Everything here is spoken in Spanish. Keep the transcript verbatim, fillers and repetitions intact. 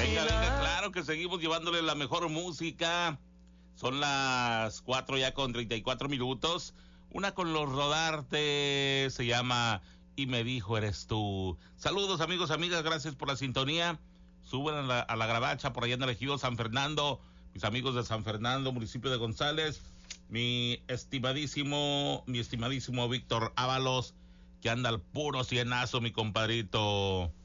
Venga, venga, claro que seguimos llevándole la mejor música. Son las cuatro ya con treinta y cuatro minutos. Una con los Rodarte se llama Y me dijo eres tú. Saludos amigos, amigas, gracias por la sintonía. Suben a la, a la Gravacha por allá en el ejido San Fernando. Mis amigos de San Fernando, municipio de González. Mi estimadísimo, mi estimadísimo Víctor Ábalos, que anda al puro cienazo, mi compadrito.